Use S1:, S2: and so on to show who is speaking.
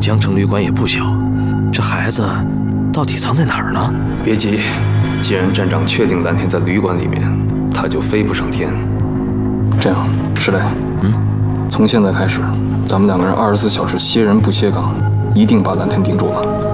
S1: 江城旅馆也不小，这孩子到底藏在哪儿呢？
S2: 别急，既然站长确定蓝天在旅馆里面，他就飞不上天。这样，石磊，从现在开始，咱们2个人24小时歇人不歇岗，一定把蓝天盯住了。